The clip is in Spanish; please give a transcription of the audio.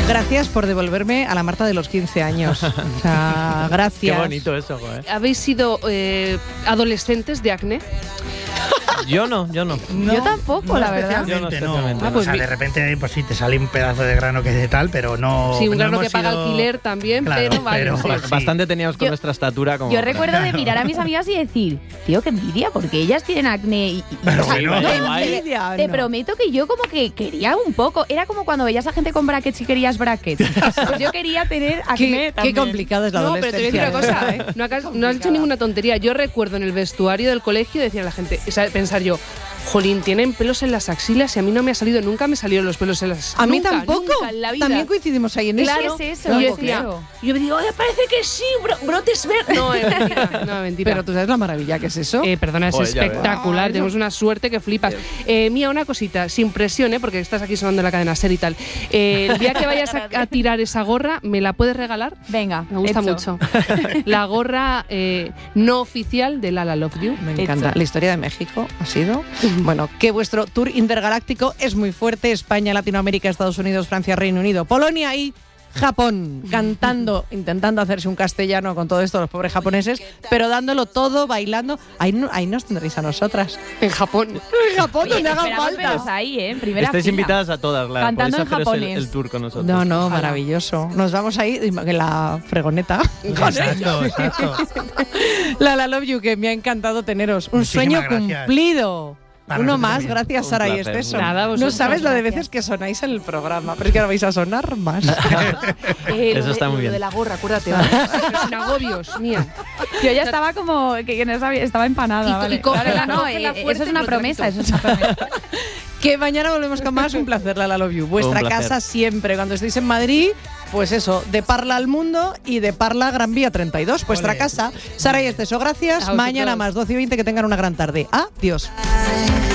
Gracias por devolverme a la Marta de los 15 años. O sea, gracias. Qué bonito eso, joder. ¿Habéis sido adolescentes de acné? Yo no. Yo tampoco, la verdad. Yo no No. especialmente. pues de repente, pues sí, te sale un pedazo de grano que es de tal, pero no. Sí, un no grano hemos que paga sido- alquiler también, Claro, pero vale. pero- sí. Sí. Bastante teníamos con Yo- nuestra estatura como... Yo recuerdo de mirar a mis amigas y decir, tío, qué envidia, porque ellas tienen acné y Pero o sea, bueno. no, Envidia, te no. prometo que yo como que quería un poco. Era como cuando veías a gente con brackets y querías brackets. Pues yo quería tener acné Qué también. complicada es la No, pero te voy a decir adolescencia. una cosa, ¿eh? No has dicho ninguna tontería. Yo recuerdo en el vestuario del colegio decía la gente, o sea, pensar yo, jolín, tienen pelos en las axilas y a mí no me ha salido, nunca me salieron los pelos en las axilas. A mí tampoco. Nunca en la vida. También coincidimos ahí en Claro, eso. es eso? Y ¿Qué yo es decía, eso? yo me digo, oye, parece que sí, brotes verdes. No, es mentira, no, mentira. Pero tú sabes la maravilla que es eso. Perdona, es Joder, ya ves. espectacular. Tenemos una suerte que flipas. Mía, una cosita, sin presión, porque estás aquí sonando la cadena SER y tal. El día que vayas a tirar esa gorra, ¿me la puedes regalar? Venga, Me gusta hecho. mucho. La gorra no oficial de Lala Love You. Me encanta. La historia de México ha sido, bueno, que vuestro tour intergaláctico es muy fuerte. España, Latinoamérica, Estados Unidos, Francia, Reino Unido, Polonia y Japón, cantando, intentando hacerse un castellano con todo esto, los pobres japoneses, pero dándolo todo, bailando. Ahí nos tendréis a nosotras. En Japón. En Japón, Oye, donde haga esperamos falta. veros ahí, en primera Estáis fila. invitadas a todas, Cantando podéis en haceros japonés. el tour con nosotros. No, Ojalá. maravilloso. Nos vamos ahí en la fregoneta. Exacto. La Love You, que me ha encantado teneros. Un Muchísimas sueño gracias. cumplido. Para Uno nosotros más, también. gracias Un Sara y placer. Esteso. Nada, No vosotros, sabes lo de gracias. veces que sonáis en el programa, pero es que ahora vais a sonar más. Eso está muy Lo bien. de la gorra, acuérdate. ¿vale? Sin agobios, mía. Yo ya estaba como que no sabía, estaba empanada. Y vale. cógela, Claro, cógela fuerte eso es y una no te promesa, quito. eso es una promesa. Que mañana volvemos con más. Un placer, la Love You. Vuestra Un placer. casa siempre. Cuando estéis en Madrid, pues eso, de Parla al Mundo y de Parla Gran Vía 32. Vuestra Ole. casa. Sara y Esteso, gracias. A vosotros. Mañana más 12:20. Que tengan una gran tarde. Adiós.